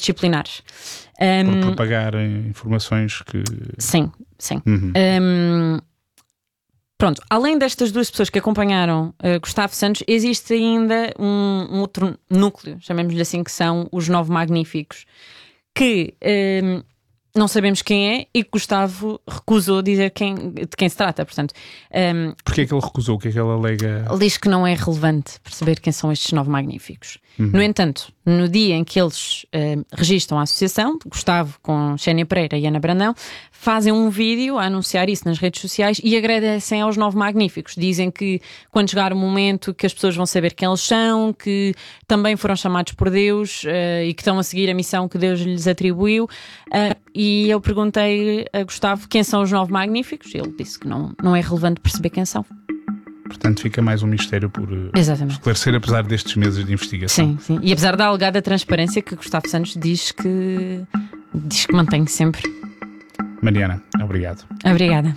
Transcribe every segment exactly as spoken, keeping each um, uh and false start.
disciplinares. Um, Por propagar informações que... Sim, sim. Uhum. Um, pronto, além destas duas pessoas que acompanharam uh, Gustavo Santos, existe ainda um, um outro núcleo, chamemos-lhe assim, que são os Nove Magníficos, que... Um, não sabemos quem é e que Gustavo recusou dizer quem, de quem se trata. Portanto, um, Porquê é que ele recusou? O que é que ele alega? Ele diz que não é relevante perceber quem são estes nove magníficos. Uhum. No entanto, no dia em que eles uh, registram a associação, Gustavo com Xénia Pereira e Ana Brandão, fazem um vídeo a anunciar isso nas redes sociais e agradecem aos nove magníficos. Dizem que quando chegar o momento que as pessoas vão saber quem eles são, que também foram chamados por Deus uh, e que estão a seguir a missão que Deus lhes atribuiu. Uh, e eu perguntei a Gustavo quem são os nove magníficos. Ele disse que não, não é relevante perceber quem são. Portanto, fica mais um mistério por Exatamente. esclarecer, apesar destes meses de investigação. Sim, sim. E apesar da alegada transparência que Gustavo Santos diz que, diz que mantém sempre. Mariana, obrigado. Obrigada.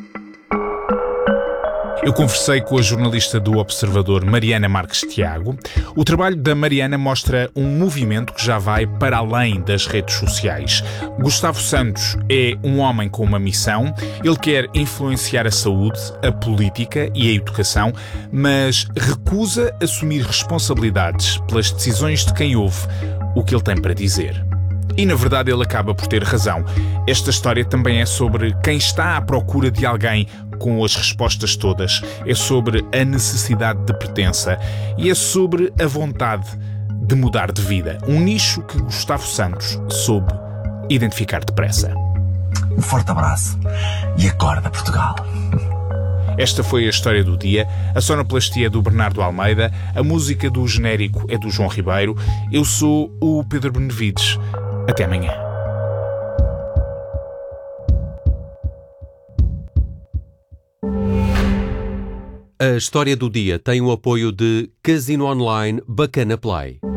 Eu conversei com a jornalista do Observador, Mariana Marques Tiago. O trabalho da Mariana mostra um movimento que já vai para além das redes sociais. Gustavo Santos é um homem com uma missão. Ele quer influenciar a saúde, a política e a educação, mas recusa assumir responsabilidades pelas decisões de quem ouve o que ele tem para dizer. E, na verdade, ele acaba por ter razão. Esta história também é sobre quem está à procura de alguém com as respostas todas. É sobre a necessidade de pertença e é sobre a vontade de mudar de vida. Um nicho que Gustavo Santos soube identificar depressa. Um forte abraço e acorda, Portugal. Esta foi a história do dia. A sonoplastia é do Bernardo Almeida, a música do genérico é do João Ribeiro. Eu sou o Pedro Benevides. Até amanhã. A história do dia tem o apoio de Casino Online Bacana Play.